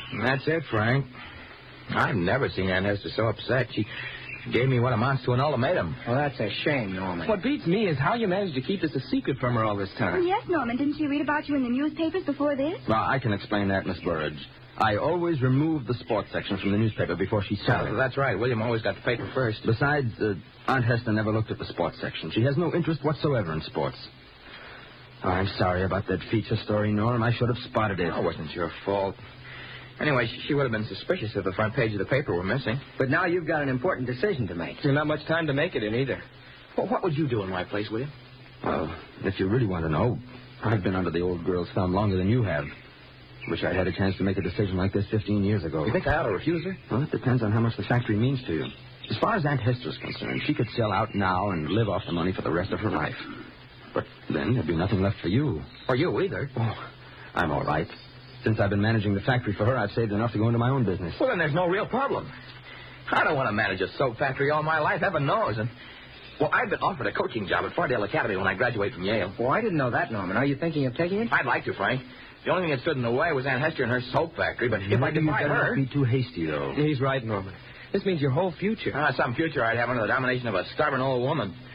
That's it, Frank. I've never seen Aunt Hester so upset. She gave me what amounts to an ultimatum. Well, that's a shame, Norman. What beats me is how you managed to keep this a secret from her all this time. Oh, yes, Norman. Didn't she read about you in the newspapers before this? Well, I can explain that, Miss Burridge. I always remove the sports section from the newspaper before she sells it. That's right. William always got the paper first. Besides, Aunt Hester never looked at the sports section. She has no interest whatsoever in sports. Oh, I'm sorry about that feature story, Norm. I should have spotted it. Oh, it wasn't your fault. Anyway, she would have been suspicious if the front page of the paper were missing. But now you've got an important decision to make. There's not much time to make it in either. Well, what would you do in my place, William? Well, if you really want to know, I've been under the old girl's thumb longer than you have. Wish I'd had a chance to make a decision like this 15 years ago. You think I ought to refuse her? Well, it depends on how much the factory means to you. As far as Aunt Hester's concerned, she could sell out now and live off the money for the rest of her life. But then there'd be nothing left for you. Or you either. Oh, I'm all right. Since I've been managing the factory for her, I've saved enough to go into my own business. Well, then there's no real problem. I don't want to manage a soap factory all my life. Heaven knows. And, well, I've been offered a coaching job at Fordale Academy when I graduate from Yale. Well, I didn't know that, Norman. Are you thinking of taking it? I'd like to, Frank. The only thing that stood in the way was Aunt Hester and her soap factory. But if I defied her... Be too hasty, though. He's right, Norman. This means your whole future. Some future I'd have under the domination of a stubborn old woman.